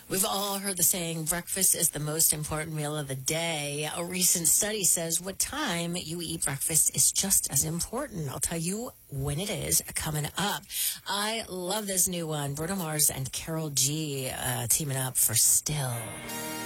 We've all heard the saying, breakfast is the most important meal of the day. A recent study says what time you eat breakfast is just as important. I'll tell you when it is coming up. I love this new one. Bruno Mars and Carol G teaming up for Still.